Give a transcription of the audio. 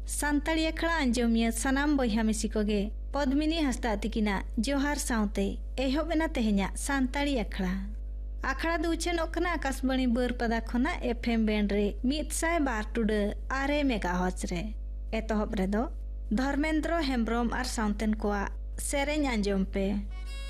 सान्ताड़ी अखड़ा आंजमिया सनाम बॉयहा मिसी कोगे पद्मिनी हंसदा तिकिना जोहार साउते एहोबेना तेहेन्या सान्ताड़ी अखड़ा दो उछेनोग आकाशवाणी बरपदा खना एफएम बैंड रे 102.2 मेगाहर्ट्ज रे एतहब रेदो धर्मेंद्र हेम्ब्रम और साउंतेन कोआ सेरेñ आंजम पे।